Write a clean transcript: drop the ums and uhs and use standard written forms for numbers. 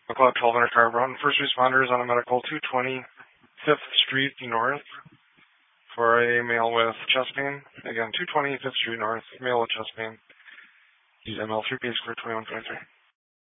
McLeod 1200 car run. First responders on a medical 220 5th Street North for a male with chest pain. Again, 220 5th Street North, male with chest pain. Use ML3 base for 2123.